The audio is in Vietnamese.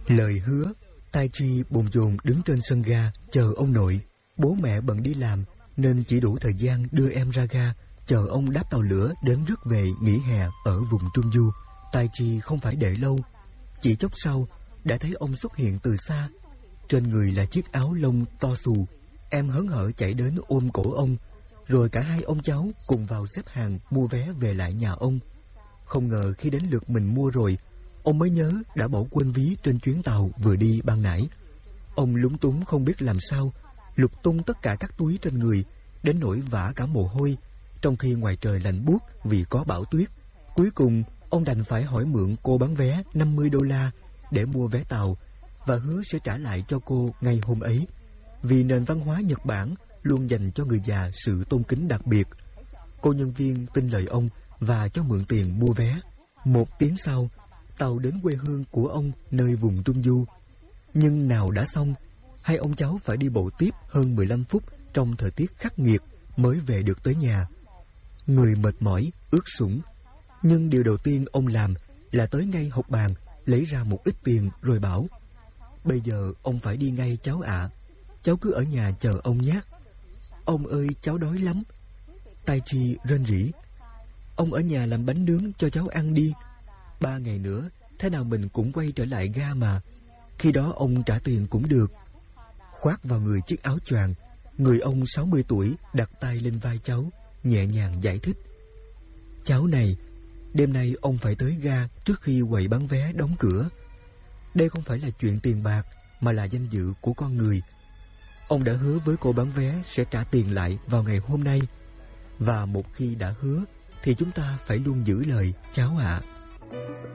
Lời hứa. Tai Chi bồn chồn đứng trên sân ga chờ ông nội. Bố mẹ bận đi làm nên chỉ đủ thời gian đưa em ra ga, chờ ông đáp tàu lửa đến rước về nghỉ hè ở vùng Trung Du. Tai Chi không phải đợi lâu, chỉ chốc sau đã thấy ông xuất hiện từ xa. Trên người là chiếc áo lông to xù. Em hớn hở chạy đến ôm cổ ông, rồi cả hai ông cháu cùng vào xếp hàng mua vé về lại nhà ông. Không ngờ khi đến lượt mình mua rồi, ông mới nhớ đã bỏ quên ví trên chuyến tàu vừa đi ban nãy. Ông lúng túng không biết làm sao, lục tung tất cả các túi trên người, đến nỗi vã cả mồ hôi, trong khi ngoài trời lạnh buốt vì có bão tuyết. Cuối cùng, ông đành phải hỏi mượn cô bán vé $50 để mua vé tàu và hứa sẽ trả lại cho cô ngay hôm ấy. Vì nền văn hóa Nhật Bản luôn dành cho người già sự tôn kính đặc biệt. Cô nhân viên tin lời ông và cho mượn tiền mua vé. 1 tiếng sau, tàu đến quê hương của ông nơi vùng Trung Du. Nhưng nào đã xong, hai ông cháu phải đi bộ tiếp hơn 15 phút trong thời tiết khắc nghiệt mới về được tới nhà. Người mệt mỏi, ướt sũng. Nhưng điều đầu tiên ông làm là tới ngay hộp bàn, lấy ra một ít tiền rồi bảo: "Bây giờ ông phải đi ngay cháu ạ. Cháu cứ ở nhà chờ ông nhé." "Ông ơi, cháu đói lắm." Tai Chi rên rỉ. "Ông ở nhà làm bánh nướng cho cháu ăn đi. 3 ngày nữa, thế nào mình cũng quay trở lại ga mà. Khi đó ông trả tiền cũng được." Khoác vào người chiếc áo choàng, người ông 60 tuổi đặt tay lên vai cháu, nhẹ nhàng giải thích: "Cháu này, đêm nay ông phải tới ga trước khi quầy bán vé đóng cửa. Đây không phải là chuyện tiền bạc, mà là danh dự của con người. Ông đã hứa với cô bán vé sẽ trả tiền lại vào ngày hôm nay. Và một khi đã hứa, thì chúng ta phải luôn giữ lời, cháu ạ."